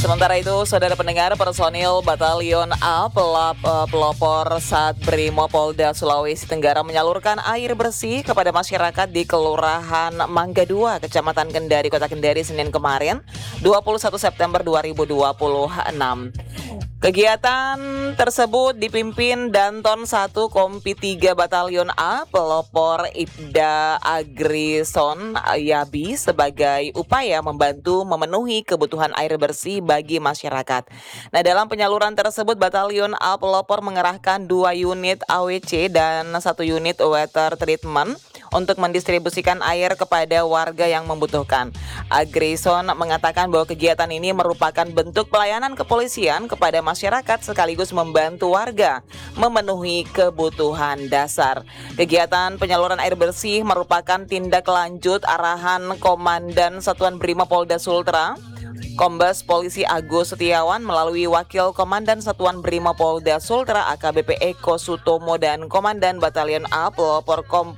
Sementara itu, saudara pendengar, personil Batalion A pelopor Sat Brimo Polda Sulawesi Tenggara menyalurkan air bersih kepada masyarakat di Kelurahan Mangga 2, Kecamatan Kendari, Kota Kendari, Senin kemarin, 21 September 2026. Kegiatan tersebut dipimpin Danton 1 Kompi 3 Batalion A pelopor Ibda Agrison Yabi sebagai upaya membantu memenuhi kebutuhan air bersih bagi masyarakat. Nah, dalam penyaluran tersebut Batalion A pelopor mengerahkan 2 unit AWC dan 1 unit water treatment untuk mendistribusikan air kepada warga yang membutuhkan. Agrison mengatakan bahwa kegiatan ini merupakan bentuk pelayanan kepolisian kepada masyarakat sekaligus membantu warga memenuhi kebutuhan dasar. Kegiatan penyaluran air bersih merupakan tindak lanjut arahan Komandan Satuan Brimob Polda Sultra Kombes Polisi Agus Setiawan melalui Wakil Komandan Satuan Brimob Polda Sultra AKBP Eko Sutomo dan Komandan Batalion A pelopor